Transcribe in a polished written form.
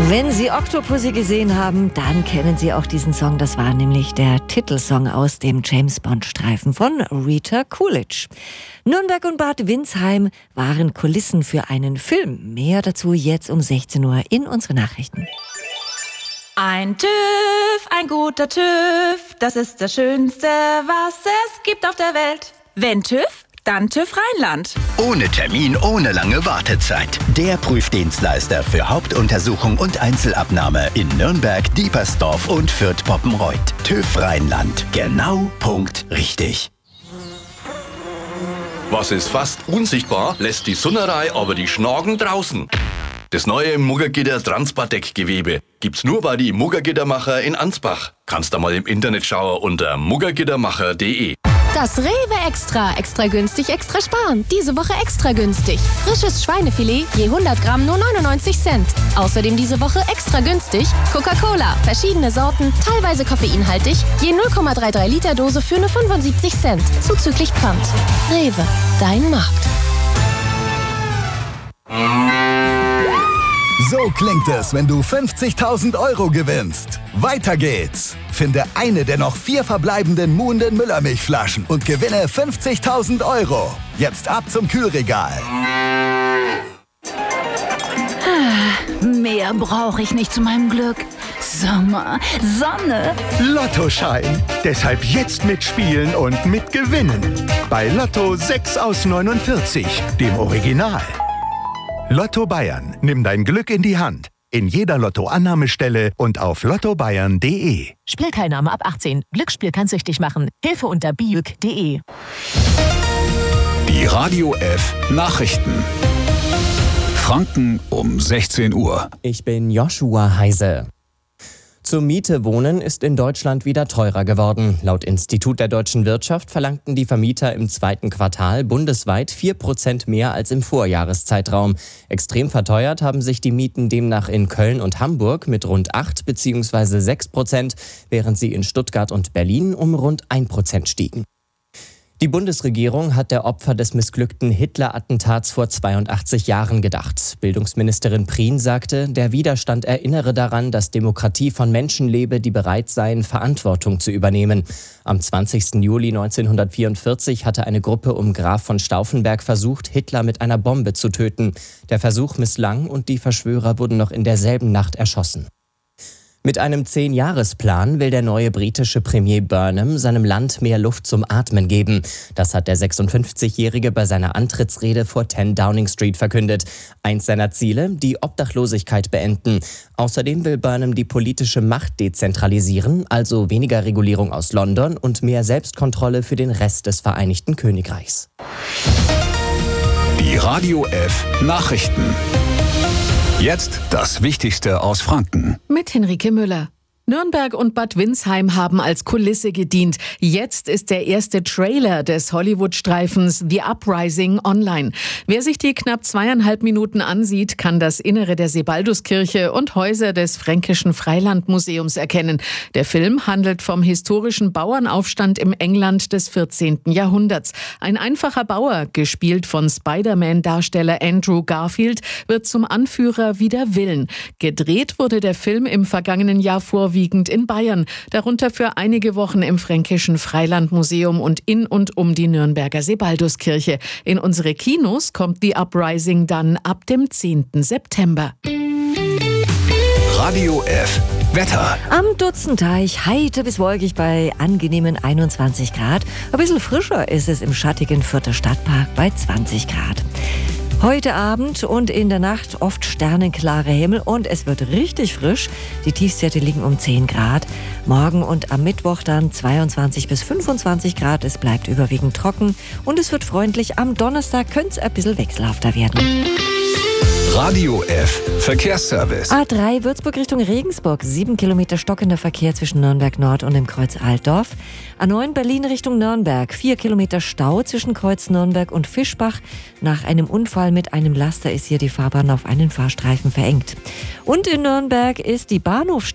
Wenn Sie Octopussy gesehen haben, dann kennen Sie auch diesen Song. Das war nämlich der Titelsong aus dem James-Bond-Streifen von Rita Coolidge. Nürnberg und Bad Windsheim waren Kulissen für einen Film. Mehr dazu jetzt um 16 Uhr in unseren Nachrichten. Ein TÜV, ein guter TÜV, das ist das Schönste, was es gibt auf der Welt. Wenn TÜV, dann TÜV Rheinland. Ohne Termin, ohne lange Wartezeit. Der Prüfdienstleister für Hauptuntersuchung und Einzelabnahme in Nürnberg, Diepersdorf und Fürth-Poppenreuth. TÜV Rheinland. Genau, Punkt, richtig. Was ist fast unsichtbar, lässt die Sunnerei aber die Schnagen draußen. Das neue Muggergitter Transpardeck-Gewebe gibt's nur bei die Muggergittermacher in Ansbach. Kannst da mal im Internet schauen unter muggergittermacher.de. Das Rewe Extra. Extra günstig, extra sparen. Diese Woche extra günstig. Frisches Schweinefilet, je 100 Gramm nur 99 Cent. Außerdem diese Woche extra günstig Coca-Cola. Verschiedene Sorten, teilweise koffeinhaltig, je 0,33 Liter Dose für nur 75 Cent. Zuzüglich Pfand. Rewe, dein Markt. So klingt es, wenn du 50.000 € gewinnst. Weiter geht's. Finde eine der noch 4 verbleibenden Muhnden Müllermilchflaschen und gewinne 50.000 €. Jetzt ab zum Kühlregal. Mehr brauche ich nicht zu meinem Glück. Sommer, Sonne. Lottoschein. Deshalb jetzt mitspielen und mitgewinnen. Bei Lotto 6 aus 49, dem Original. Lotto Bayern. Nimm dein Glück in die Hand. In jeder Lotto-Annahmestelle und auf lottobayern.de. Spielteilnahme ab 18. Glücksspiel kann süchtig machen. Hilfe unter biüg.de. Die Radio F Nachrichten. Franken um 16 Uhr. Ich bin Joshua Heise. Zur Miete wohnen ist in Deutschland wieder teurer geworden. Laut Institut der deutschen Wirtschaft verlangten die Vermieter im zweiten Quartal bundesweit 4% mehr als im Vorjahreszeitraum. Extrem verteuert haben sich die Mieten demnach in Köln und Hamburg mit rund 8 bzw. 6%, während sie in Stuttgart und Berlin um rund 1% stiegen. Die Bundesregierung hat der Opfer des missglückten Hitler-Attentats vor 82 Jahren gedacht. Bildungsministerin Prien sagte, der Widerstand erinnere daran, dass Demokratie von Menschen lebe, die bereit seien, Verantwortung zu übernehmen. Am 20. Juli 1944 hatte eine Gruppe um Graf von Stauffenberg versucht, Hitler mit einer Bombe zu töten. Der Versuch misslang und die Verschwörer wurden noch in derselben Nacht erschossen. Mit einem 10-Jahres-Plan will der neue britische Premier Burnham seinem Land mehr Luft zum Atmen geben. Das hat der 56-Jährige bei seiner Antrittsrede vor 10 Downing Street verkündet. Eins seiner Ziele, die Obdachlosigkeit beenden. Außerdem will Burnham die politische Macht dezentralisieren, also weniger Regulierung aus London und mehr Selbstkontrolle für den Rest des Vereinigten Königreichs. Die Radio F Nachrichten. Jetzt das Wichtigste aus Franken. Mit Henrike Müller. Nürnberg und Bad Windsheim haben als Kulisse gedient. Jetzt ist der erste Trailer des Hollywood-Streifens The Uprising online. Wer sich die knapp 2,5 Minuten ansieht, kann das Innere der Sebalduskirche und Häuser des Fränkischen Freilandmuseums erkennen. Der Film handelt vom historischen Bauernaufstand im England des 14. Jahrhunderts. Ein einfacher Bauer, gespielt von Spider-Man-Darsteller Andrew Garfield, wird zum Anführer wider Willen. Gedreht wurde der Film im vergangenen Jahr vorwiegend in Bayern, darunter für einige Wochen im Fränkischen Freilandmuseum und in und um die Nürnberger Sebalduskirche. In unsere Kinos kommt The Uprising dann ab dem 10. September. Radio F Wetter. Am Dutzenteich heiter bis wolkig bei angenehmen 21 Grad. Ein bisschen frischer ist es im schattigen Fürther Stadtpark bei 20 Grad. Heute Abend und in der Nacht oft sternenklare Himmel und es wird richtig frisch. Die Tiefstwerte liegen um 10 Grad. Morgen und am Mittwoch dann 22 bis 25 Grad. Es bleibt überwiegend trocken und es wird freundlich. Am Donnerstag könnte es ein bisschen wechselhafter werden. Radio F Verkehrsservice. A3 Würzburg Richtung Regensburg. 7 Kilometer stockender Verkehr zwischen Nürnberg Nord und dem Kreuz Altdorf. A9 Berlin Richtung Nürnberg. 4 Kilometer Stau zwischen Kreuz Nürnberg und Fischbach. Nach einem Unfall mit einem Laster ist hier die Fahrbahn auf einen Fahrstreifen verengt. Und in Nürnberg ist die Bahnhof